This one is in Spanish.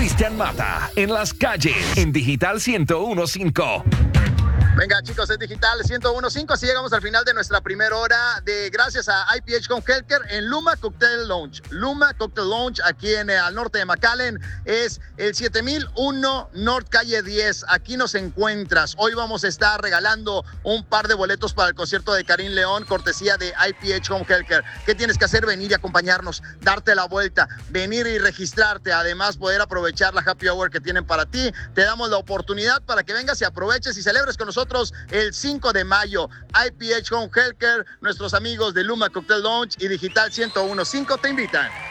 Cristian Mata en las calles en Digital 101.5. Venga, chicos, es Digital 101.5. Así llegamos al final de nuestra primera hora de gracias a IPH Home Healthcare en Luma Cocktail Lounge. Luma Cocktail Lounge, aquí al norte de McAllen, es el 7001 North Calle 10. Aquí nos encuentras. Hoy vamos a estar regalando un par de boletos para el concierto de Karim León, cortesía de IPH Home Healthcare. ¿Qué tienes que hacer? Venir y acompañarnos, darte la vuelta, venir y registrarte. Además, poder aprovechar la happy hour que tienen para ti. Te damos la oportunidad para que vengas y aproveches y celebres con nosotros el 5 de mayo. IPH Home Healthcare, nuestros amigos de Luma Cocktail Lounge y Digital 101.5 te invitan.